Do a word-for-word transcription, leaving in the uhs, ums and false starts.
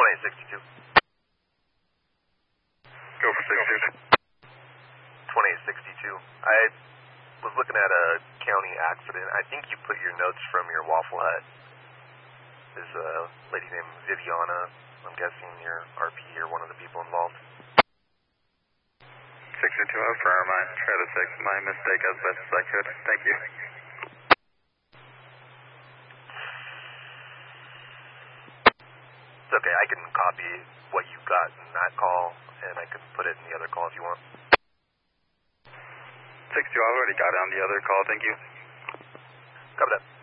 twenty-eight sixty-two. Go for sixty-two. twenty-eight sixty-two. I was looking at a county accident. I think you put your notes from your Waffle Hut. There's a lady named Viviana. I'm guessing you're R P or one of the people involved. sixty-two, affirm. I try to fix my mistake as best as I could. Thank you. It's okay. I can copy what you got in that call, and I can put it in the other call if you want. sixty-two, I've already got it on the other call. Thank you. Copy that.